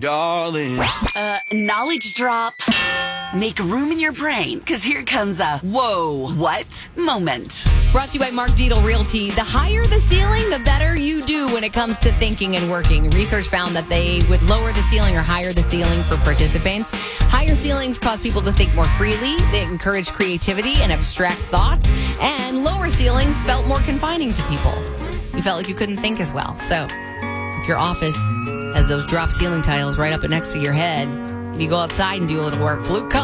darling. Knowledge drop. Make room in your brain, because here comes a whoa, what moment. Brought to you by Mark Dietel Realty. The higher the ceiling, the better you do when it comes to thinking and working. Research found that they would lower the ceiling or higher the ceiling for participants. Higher ceilings cause people to think more freely. They encourage creativity and abstract thought. And lower ceilings felt more confining to people. You felt like you couldn't think as well. So if your office has those drop ceiling tiles right up next to your head, if you go outside and do a little work, Luke Combs